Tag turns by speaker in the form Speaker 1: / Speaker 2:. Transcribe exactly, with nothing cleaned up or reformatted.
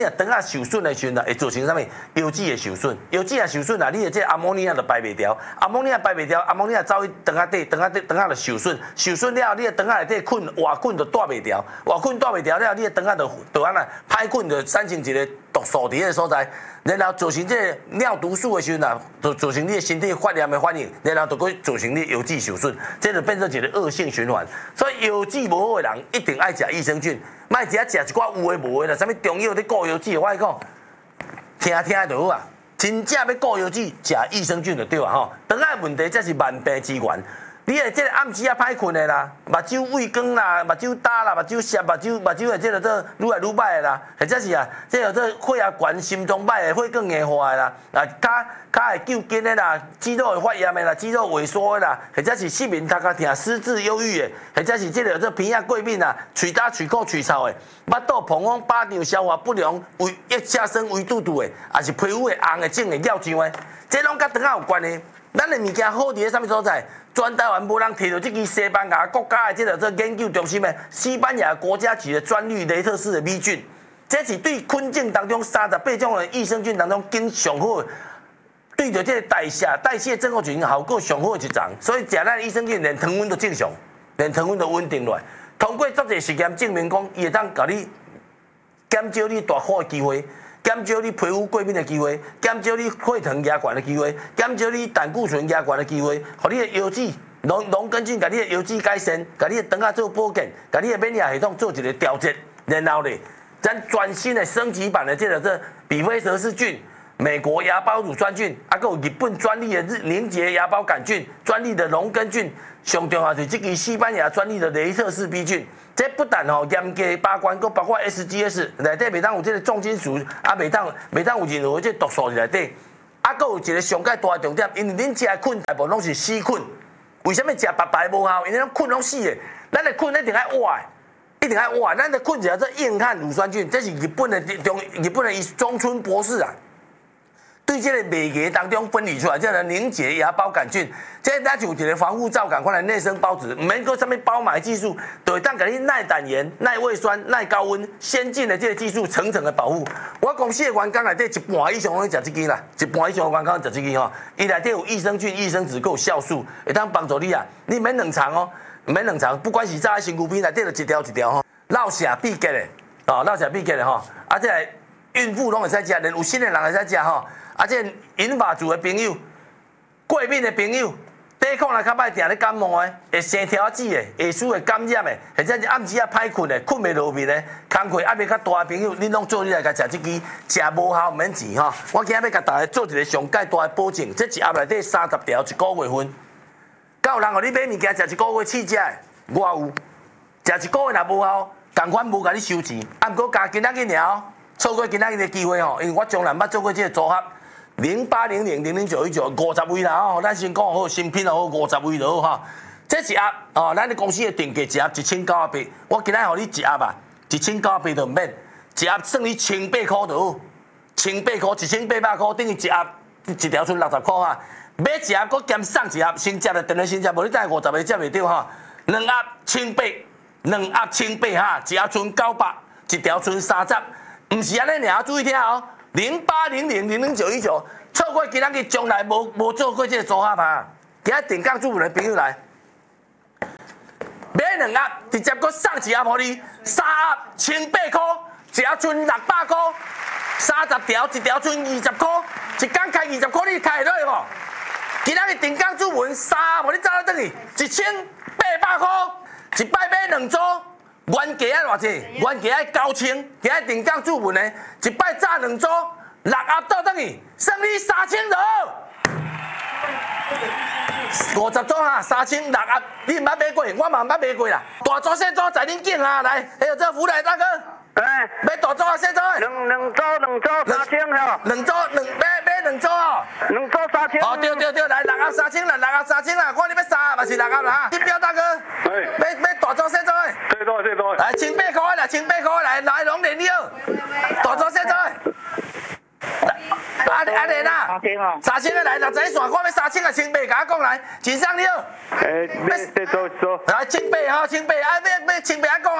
Speaker 1: 肠啊受损的时阵啊，会造成啥物？油脂的受损，油脂啊受损啊，你的这阿莫尼亚就排袂掉，阿莫尼亚排袂掉，阿莫尼亚走去肠仔底，肠仔底肠仔就受损，受损了，你的肠仔内底菌活菌就带袂掉，活菌带袂掉了，你的肠仔就就安那歹菌就产生一个毒素伫个所在，然后造成这尿毒素的时阵啊，就造成你的身体发炎的反应，然后就会造成你油脂受损，这就变成一个恶性循环。所以油脂无好的人一定爱食益生菌。莫只食一寡有诶无诶啦，啥物中药咧固油脂，我跟你讲，听听就好啊。真正要固油脂，食益生菌就对啊吼。肠仔问题才是万病之源。你诶，即个暗时啊歹困诶啦，目睭畏光啦，目睭焦啦，目睭涩，目睭目睭诶，即个做愈来愈歹诶啦，或者是啊，即个做血压悬、心脏歹诶，血管硬化诶啦，啊，骹骹会揪筋诶啦，肌肉会发炎诶啦，肌肉萎缩诶啦，或者是失眠、头壳痛、失智、忧郁诶，或者是即个做鼻啊过敏啊，喙焦、喙苦、喙臭诶，腹肚膨风、巴肠、消化不良、胃液下生、胃肚肚诶，也是皮肤会红诶、肿诶、尿胀诶，这拢甲肠仔有关系。咱诶物件好伫咧啥物所在？全台湾无人摕到这支西班牙国家的这个这研究中心的西班牙国家级的专利雷特氏的米菌，这是对菌种当中三十八种的益生菌当中经上好，对着这个代谢代谢症候群效果上好的一种。所以食咱益生菌连糖分都正常，连糖分都稳定落来。通过足侪实验证明讲，伊会当甲你减少你大火的机会。减少你皮肤过敏的机会，减少你血糖压悬的机会，减少你胆固醇压悬的机会，互你的油脂农农根菌，甲你的油脂改善，甲你的肠仔做保健，甲你的免疫系统做一个调节，然后咧，咱全新的升级版的这个这比菲蛇氏菌、美国芽孢乳酸菌，啊，还有日本专利的日凝结芽孢杆菌、专利的农根菌，上重要是这个西班牙专利的雷特氏 B 菌。这不但吼严格把关，佫包括 S G S 内底袂当有这个重金属，啊袂当袂当有任何这毒素伫内底，啊佫有一个上界大的重点，因为恁食的菌大部分拢是死菌，为什么食白白无效？因为咱菌拢死的，咱的菌一定爱活的，一定爱活的。咱的菌叫做硬汉乳酸菌，这是日本的中日本的中村博士啊。对这个媒介当中分离出来，叫做凝结芽孢杆菌，这咱就有一个防护罩赶快来内生孢子，唔免搁什么包埋技术，就会当给你耐胆盐、耐胃酸、耐高温，先进的这个技术层层的保护。我公司的员工内底一半以上拢食这支啦，一半以上的员工食这支吼，伊内底有益生菌、益生质，还有酵素，会当帮助你啊。你免冷藏哦，免冷藏，不管是早身躯边内底就一条一条吼，落下必结的，哦，落下必结的吼，啊，这孕妇拢会使食，连有新的人会使食吼。啊，这银发族的朋友、过敏的朋友、抵抗力较歹、定咧感冒的、会生条子的、会输会感染的，或者是暗时啊歹困的、困袂落眠的、工课压力较大的朋友，恁拢做你来甲食这支，食无效毋免钱吼。我今日要甲大家做一个上界大的保证，这一盒内底三十条，一个月份。敢有人互你买物件食一个月试食的？我有。食一个月若无效，同款无甲你收钱，啊，毋过加今仔日尔，错过今仔日的机会吼，因为我从来捌做过这个组合。零八零零零零九一九五十位啦吼，咱先讲好新品就好，五十位就好哈。这一盒哦，咱的公司的定价一盒一千九百八，我今仔互你一盒啊，一千九百八就唔免，一盒算你千八块就好，千八块一千八百块等于一盒一条剩六十块哈。买一盒搁兼送一盒，先食就等于先食，无你等五十个接袂到哈。两盒千八，两盒千八哈，一盒剩九百，一条剩三十，唔是安尼尔，注意听哦。零八零零零零九一九，错过今仔日从来无无做过这个组合啊！今仔定岗主文的朋友来，买两盒，直接搁送一盒互你，三盒千八块，一盒剩六百块，三十条一条剩二十块，一工开二十块，你开会落去无？今仔日定岗主文三盒，互你走到倒去，一千八百块，一摆买两组。原价啊偌济？原价爱九千，今日定岗主文的，一摆炸两组，六盒倒转去，算你三千就好。五十组哈，三千六盒，你毋捌买过，我嘛毋捌买过啦。大组小组在恁境啊，来，还有这福来大哥。
Speaker 2: 哎，
Speaker 1: 买大组啊，小组？
Speaker 2: 两两组两组三千吼。
Speaker 1: 两组两买买两组哦。
Speaker 2: 两组三千。
Speaker 1: 哦，对对对，来六盒三千啦，六盒三千啦，看你要三盒还是六盒啦？金标大哥。
Speaker 2: 哎。
Speaker 1: 买买大组小组的。
Speaker 2: 最多最多。
Speaker 1: 来千八块啦，千八块来，来龙连了。大组小组的。阿阿莲啊，
Speaker 2: 三千哦。
Speaker 1: 三千个来，六十一线，看要三千个千八，甲我讲来，真上了。
Speaker 2: 诶，要再做做。
Speaker 1: 来千八吼，千八，啊，要要千八，啊讲。